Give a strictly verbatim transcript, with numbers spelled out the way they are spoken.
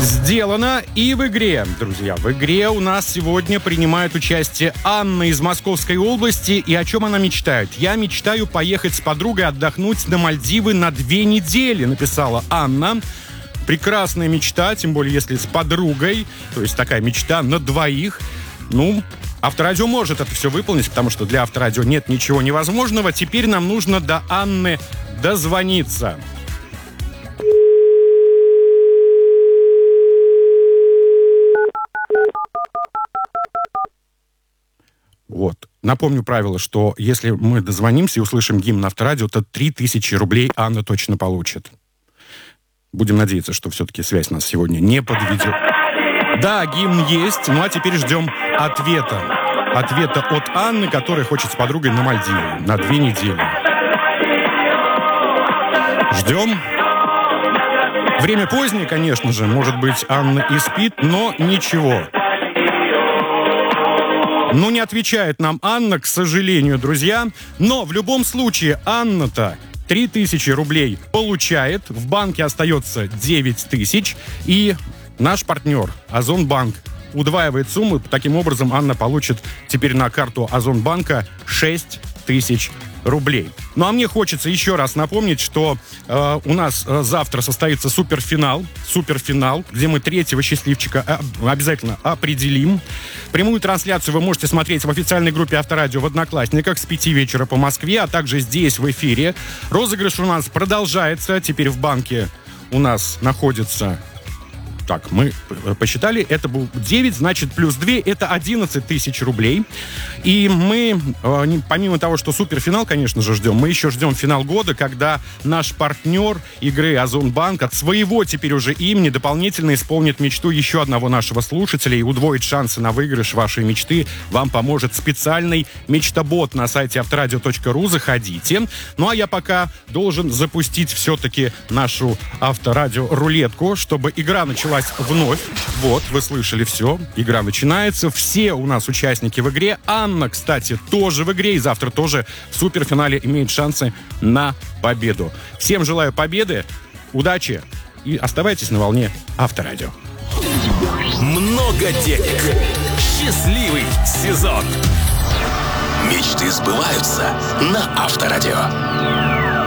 Сделано и в игре, друзья. В игре у нас сегодня принимает участие Анна из Московской области. И о чем она мечтает? «Я мечтаю поехать с подругой отдохнуть на Мальдивы на две недели», написала Анна. Прекрасная мечта, тем более если с подругой. То есть такая мечта на двоих. Ну, Авторадио может это все выполнить, потому что для Авторадио нет ничего невозможного. Теперь нам нужно до Анны дозвониться. Вот. Напомню правило, что если мы дозвонимся и услышим гимн Авторадио, то три тысячи рублей Анна точно получит. Будем надеяться, что все-таки связь нас сегодня не подведет. Да, гимн есть, ну а теперь ждем ответа. Ответа от Анны, которая хочет с подругой на Мальдивы на две недели. Ждем. Время позднее, конечно же, может быть, Анна и спит, но ничего. Ну, не отвечает нам Анна, к сожалению, друзья. Но в любом случае Анна-то три тысячи рублей получает. В банке остается девять тысяч. И наш партнер Озонбанк удваивает сумму. Таким образом, Анна получит теперь на карту Озонбанка шесть тысяч рублей. Ну, а мне хочется еще раз напомнить, что э, у нас э, завтра состоится суперфинал, суперфинал, где мы третьего счастливчика э, обязательно определим. Прямую трансляцию вы можете смотреть в официальной группе Авторадио в Одноклассниках с пяти вечера по Москве, а также здесь в эфире. Розыгрыш у нас продолжается. Теперь в банке у нас находится... Так, мы посчитали, это был девять, значит, плюс два, это одиннадцать тысяч рублей. И мы, помимо того, что суперфинал, конечно же, ждем, мы еще ждем финал года, когда наш партнер игры Озонбанк от своего теперь уже имени дополнительно исполнит мечту еще одного нашего слушателя и удвоит шансы на выигрыш вашей мечты. Вам поможет специальный мечтобот на сайте авторадио точка ру. Заходите. Ну, а я пока должен запустить все-таки нашу Авторадио-рулетку, чтобы игра начала вновь. Вот, вы слышали все. Игра начинается. Все у нас участники в игре. Анна, кстати, тоже в игре. И завтра тоже в суперфинале имеет шансы на победу. Всем желаю победы, удачи и оставайтесь на волне Авторадио. Много денег. Счастливый сезон. Мечты сбываются на Авторадио.